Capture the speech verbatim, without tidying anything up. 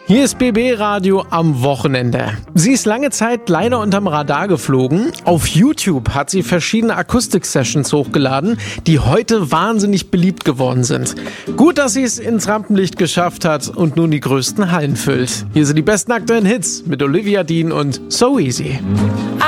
Hier ist B B Radio am Wochenende. Sie ist lange Zeit leider unterm Radar geflogen. Auf YouTube hat sie verschiedene Akustik-Sessions hochgeladen, die heute wahnsinnig beliebt geworden sind. Gut, dass sie es ins Rampenlicht geschafft hat und nun die größten Hallen füllt. Hier sind die besten aktuellen Hits mit Olivia Dean und So Easy.